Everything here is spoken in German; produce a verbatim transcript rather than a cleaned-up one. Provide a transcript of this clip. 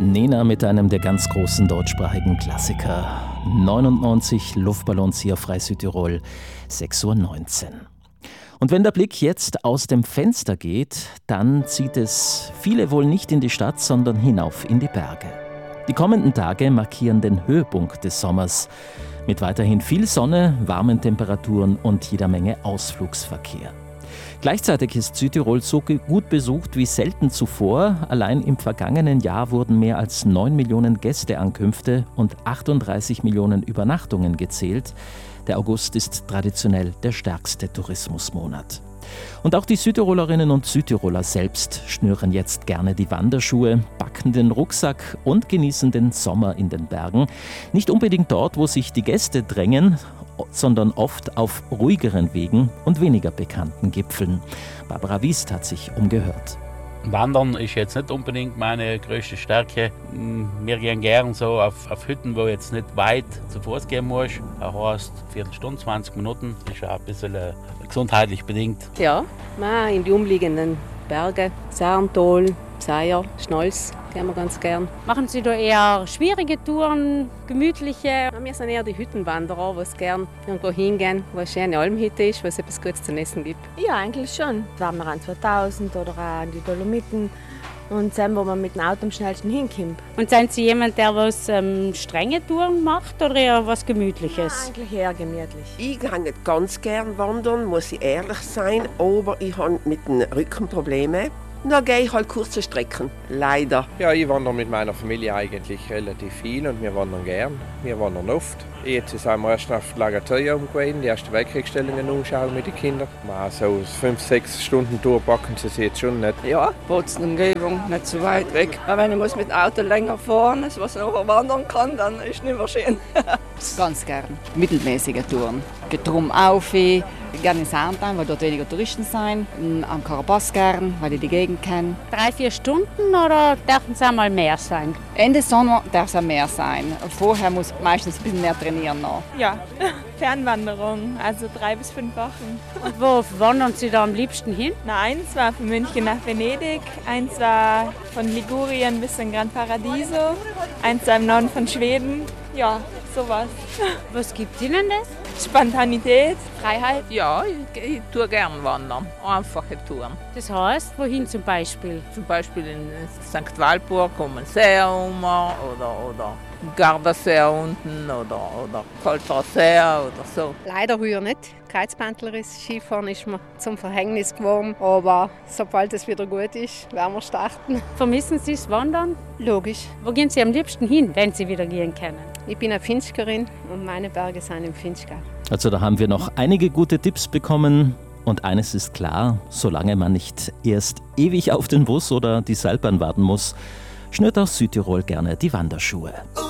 Nena mit einem der ganz großen deutschsprachigen Klassiker. neunundneunzig Luftballons hier auf Frei Südtirol, sechs Uhr neunzehn. Und wenn der Blick jetzt aus dem Fenster geht, dann zieht es viele wohl nicht in die Stadt, sondern hinauf in die Berge. Die kommenden Tage markieren den Höhepunkt des Sommers. Mit weiterhin viel Sonne, warmen Temperaturen und jeder Menge Ausflugsverkehr. Gleichzeitig ist Südtirol so gut besucht wie selten zuvor. Allein im vergangenen Jahr wurden mehr als neun Millionen Gästeankünfte und achtunddreißig Millionen Übernachtungen gezählt. Der August ist traditionell der stärkste Tourismusmonat. Und auch die Südtirolerinnen und Südtiroler selbst schnüren jetzt gerne die Wanderschuhe, packen den Rucksack und genießen den Sommer in den Bergen. Nicht unbedingt dort, wo sich die Gäste drängen, sondern oft auf ruhigeren Wegen und weniger bekannten Gipfeln. Barbara Wiest hat sich umgehört. Wandern ist jetzt nicht unbedingt meine größte Stärke. Wir gehen gern so auf, auf Hütten, wo jetzt nicht weit zu Fuß gehen muss. Das heißt, eine Viertelstunde, zwanzig Minuten ist auch ein bisschen äh, gesundheitlich bedingt. Ja, in die umliegenden Berge, Sarntol, Seier, Schnolz, gehen wir ganz gern. Machen Sie da eher schwierige Touren, gemütliche? Wir sind eher die Hüttenwanderer, die gerne irgendwo hingehen, wo eine schöne Almhütte ist, wo es etwas Gutes zu essen gibt. Ja, eigentlich schon. Fahren wir an zweitausend oder auch an die Dolomiten und sehen, wo man mit dem Auto am schnellsten hinkommt. Und sind Sie jemand, der was ähm, strenge Touren macht oder eher was Gemütliches? Ja, eigentlich eher gemütlich. Ich kann nicht ganz gern wandern, muss ich ehrlich sein, aber ich habe mit dem Rücken Probleme. Dann gehe ich halt kurze Strecken, leider. Ja, ich wandere mit meiner Familie eigentlich relativ viel und wir wandern gern. Wir wandern oft. Jetzt sind wir erst auf die Lagerteuer gewesen, die ersten Weltkriegsstellungen anschauen mit den Kindern. Mal so fünf, sechs Stunden durchpacken sie sich jetzt schon nicht. Ja, Bozen-Umgebung, nicht zu weit weg. Aber wenn ich muss mit dem Auto länger fahren, was ich noch wandern kann, dann ist es nicht mehr schön. Ganz gern. Mittelmäßige Touren. Getrum auf, gerne in Sarntal, weil dort weniger Touristen sind. Am Karabas gern, weil ich die Gegend kenne. Drei, vier Stunden oder dürfen es einmal mehr sein? Ende Sommer darf es auch mehr sein. Vorher muss meistens ein bisschen mehr trainieren noch. Ja, Fernwanderung, also drei bis fünf Wochen. Und wo wandern Sie da am liebsten hin? Na, eins war von München nach Venedig, eins war von Ligurien bis in Gran Paradiso, eins war im Norden von Schweden. Ja, sowas. Was gibt Ihnen das? Spontanität, Freiheit. Ja, ich, ich tue gern wandern. Einfache Touren. Das heißt, wohin zum Beispiel? Zum Beispiel in Sankt Walpurg, um den See herum oder, oder Gardasee unten oder, oder Kolterer See oder so. Leider früher nicht. Kreuzbandler ist Skifahren ist mir zum Verhängnis geworden. Aber sobald es wieder gut ist, werden wir starten. Vermissen Sie das Wandern? Logisch. Wo gehen Sie am liebsten hin, wenn Sie wieder gehen können? Ich bin eine Finchkerin und meine Berge sind im Finchgau. Also da haben wir noch einige gute Tipps bekommen. Und eines ist klar, solange man nicht erst ewig auf den Bus oder die Seilbahn warten muss, schnürt auch Südtirol gerne die Wanderschuhe.